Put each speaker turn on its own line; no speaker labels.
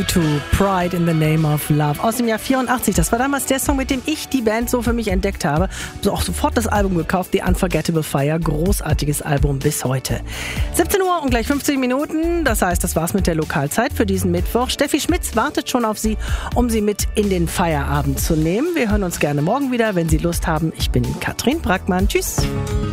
To Pride in the Name of Love aus dem Jahr 84. Das war damals der Song, mit dem ich die Band so für mich entdeckt habe. Also auch sofort das Album gekauft, The Unforgettable Fire. Großartiges Album bis heute. 17 Uhr und gleich 50 Minuten. Das heißt, das war's mit der Lokalzeit für diesen Mittwoch. Steffi Schmitz wartet schon auf Sie, um Sie mit in den Feierabend zu nehmen. Wir hören uns gerne morgen wieder, wenn Sie Lust haben. Ich bin Katrin Brackmann. Tschüss.